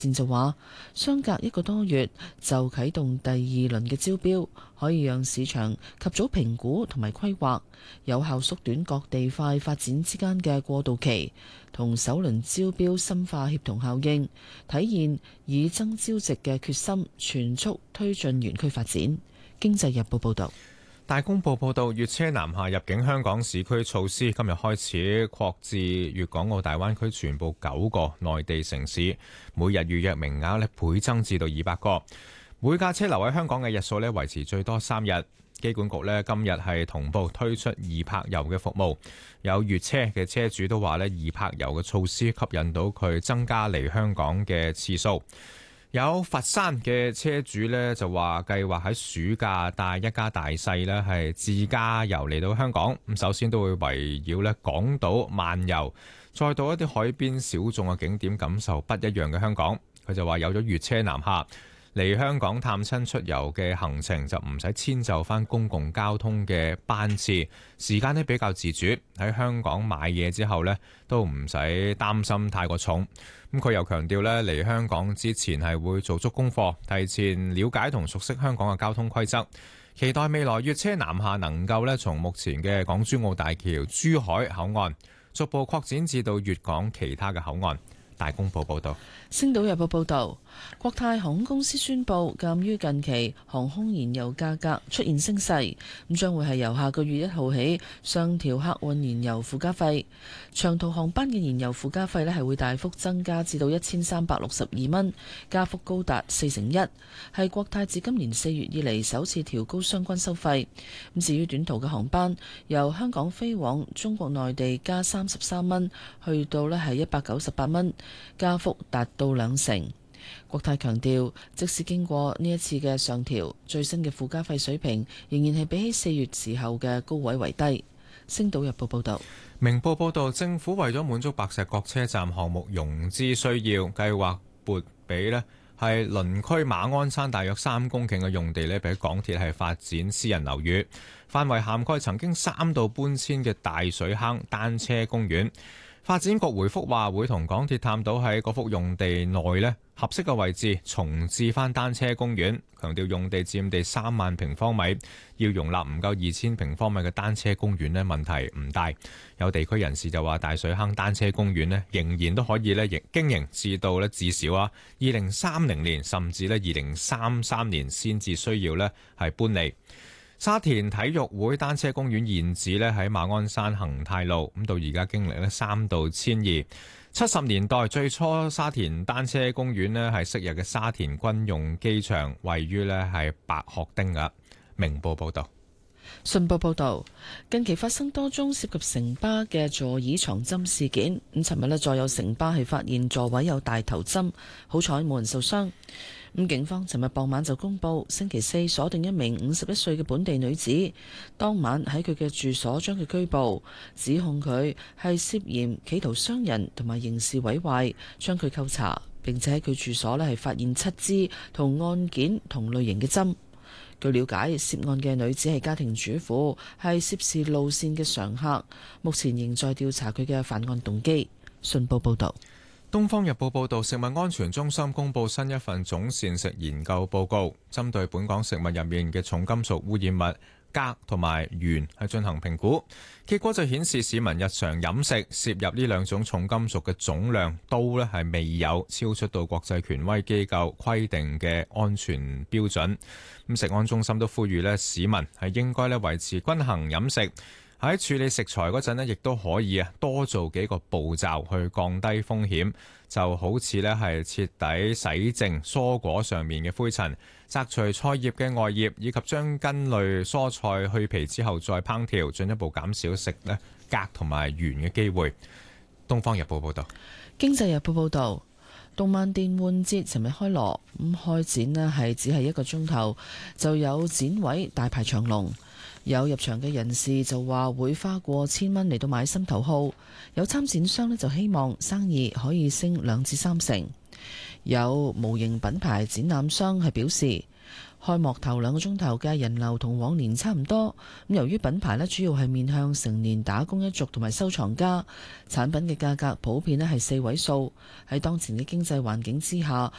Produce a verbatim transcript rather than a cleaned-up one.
前就話，相隔一個多月就啟動第二輪嘅招標，可以讓市場及早評估同埋規劃，有效縮短各地塊發展之間嘅過渡期，同首輪招標深化協同效應，體現以增招值嘅決心，全速推進園區發展。經濟日報報導。 大公報報導，粵車南下入境香港市區措施今日開始擴至粵港澳大灣區全部九個內地城市，每日預約名額咧倍增至到二百個，每架車留喺香港嘅日數咧維持最多三日。機管局咧今日係同步推出易泊遊嘅服務，有粵車嘅車主都話咧易泊遊嘅措施吸引到佢增加嚟香港嘅次數。有佛山嘅車主呢，就話計劃喺暑假帶一家大細呢係自駕遊嚟到香港。咁首先都會圍繞呢港島漫遊，再到一啲海邊小眾嘅景點，感受不一樣嘅香港。佢就話有咗粵車南下嚟香港探親出遊嘅行程，就唔使遷就翻公共交通嘅班次，時間呢比較自主。喺香港買嘢之後呢，都唔使擔心太過重。咁佢又強調咧，嚟香港之前係會做足功課，提前了解同熟悉香港嘅交通規則，期待未來粵車南下能夠咧從目前嘅港珠澳大橋珠海口岸逐步擴展至到粵港其他嘅口岸。大公報報道。 星島日報報道，國泰航空公司宣布，鑑於近期航空燃油價格出現升勢，咁將會係由下個月一號起上調客運燃油附加費。長途航班嘅燃油附加費咧係會大幅增加至到一千三百六十二蚊，加幅高達四成一，係國泰自今年四月以嚟首次調高相關收費。咁至於短途嘅航班，由香港飛往中國內地加三十三蚊，去到咧係一百九十八蚊，加幅達到兩成。國泰強調，即使經過呢一次嘅上調，最新嘅附加費水平仍然係比起四月時候嘅高位為低。星島日報報道。 明報報道，政府為咗滿足白石角車站項目融資需要，計劃撥俾呢係鄰區馬鞍山大約三公頃嘅用地呢，俾港鐵係發展私人樓宇，範圍涵蓋曾經三度搬遷嘅大水坑單車公園。發展局回覆話，會同港鐵探討喺嗰幅用地內呢合適嘅位置重置翻單車公園，強調用地佔地三萬平方米，要容納唔夠二千平方米嘅單車公園呢問題唔大。有地區人士就話，大水坑單車公園呢仍然都可以呢經營至到呢至少啊二零三零年，甚至呢二零三三年先至需要呢係搬離。沙田體育會單車公園現址咧喺馬鞍山恒泰路，咁到而家經歷咧三度遷移。七十年代最初沙田單車公園咧係昔日嘅沙田軍用機場，位於咧係白鶴汀噶。明報報道。 信報報導，近期發生多宗涉及城巴嘅座椅藏針事件。咁尋日咧再有城巴係發現座位有大頭針，好彩冇人受傷。咁警方尋日傍晚就公佈，星期四鎖定一名五十一歲嘅本地女子，當晚喺佢嘅住所將佢拘捕，指控佢係涉嫌企圖傷人同埋刑事毀壞，將佢扣查，並且喺佢住所咧係發現七支同案件同類型嘅針。據了解，涉案嘅女子係家庭主婦，係涉事路線嘅常客，目前仍在調查佢嘅犯案動機。信報報導。 《東方日報》報導，食物安全中心公布新一份總膳食研究報告，針對本港食物入面嘅重金屬污染物鎘同埋鉛係進行評估，結果就顯示市民日常飲食攝入呢兩種重金屬嘅總量都咧係未有超出到國際權威機構規定嘅安全標準。咁食安中心都呼籲咧市民係應該咧維持均衡飲食。喺處理食材嗰陣呢，亦都可以啊多做幾個步驟去降低風險，就好似呢係徹底洗淨蔬果上面嘅灰塵，摘除菜葉嘅外葉，以及將根類蔬菜去皮之後再烹調，進一步減少食呢鎘同埋鉛嘅機會。《東方日報》報道。《 經濟日報》報道，動漫電玩節尋日開鑼，咁開展呢係只係一個鐘頭，就有展位大排長龍。有入場嘅人士就話會花過千蚊嚟到買心頭好，有參展商呢就希望生意可以升兩至三成。有模型品牌展覽商係表示開幕頭兩個鐘頭嘅人流同往年差唔多。咁由於品牌咧主要係面向成年打工一族同埋收藏家，產品嘅價格普遍咧係四位數。喺當前嘅經濟環境之下，